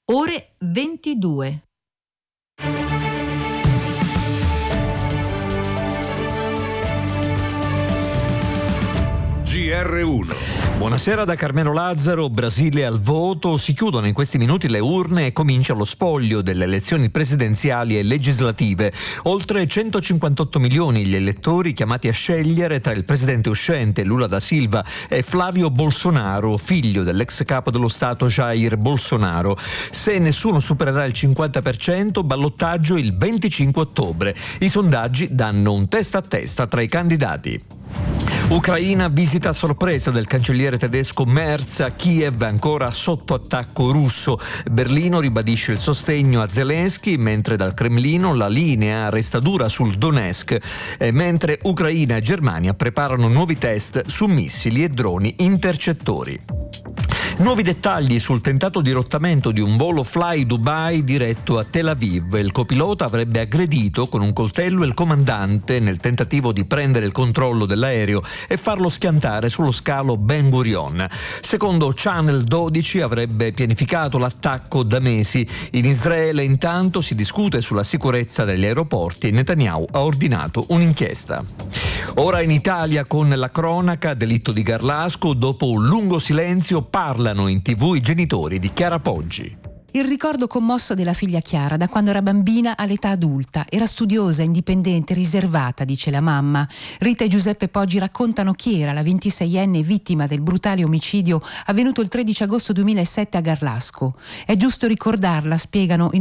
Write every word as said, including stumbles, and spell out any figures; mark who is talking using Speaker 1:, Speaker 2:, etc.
Speaker 1: ore ventidue.
Speaker 2: G R uno.
Speaker 3: Buonasera da Carmelo Lazzaro. Brasile al voto. Si chiudono in questi minuti le urne e comincia lo spoglio delle elezioni presidenziali e legislative. Oltre centocinquantotto milioni gli elettori chiamati a scegliere tra il presidente uscente Lula da Silva e Flavio Bolsonaro, figlio dell'ex capo dello Stato Jair Bolsonaro. Se nessuno supererà il cinquanta per cento, ballottaggio il venticinque ottobre. I sondaggi danno un testa a testa tra i candidati. Ucraina, visita a sorpresa del cancelliere tedesco Merz a Kiev, ancora sotto attacco russo. Berlino ribadisce il sostegno a Zelensky, mentre dal Cremlino la linea resta dura sul Donetsk, eh, mentre Ucraina e Germania preparano nuovi test su missili e droni intercettori. Nuovi dettagli sul tentato dirottamento di un volo Fly Dubai diretto a Tel Aviv. Il copilota avrebbe aggredito con un coltello il comandante nel tentativo di prendere il controllo dell'aereo e farlo schiantare sullo scalo Ben Gurion. Secondo Channel dodici avrebbe pianificato l'attacco da mesi. In Israele intanto si discute sulla sicurezza degli aeroporti e Netanyahu ha ordinato un'inchiesta. Ora in Italia con la cronaca, delitto di Garlasco, dopo un lungo silenzio parlano in tv i genitori di Chiara Poggi.
Speaker 4: Il ricordo commosso della figlia Chiara da quando era bambina all'età adulta. Era studiosa, indipendente, riservata, dice la mamma. Rita e Giuseppe Poggi raccontano chi era la ventiseienne vittima del brutale omicidio avvenuto il tredici agosto duemilasette a Garlasco. È giusto ricordarla, spiegano in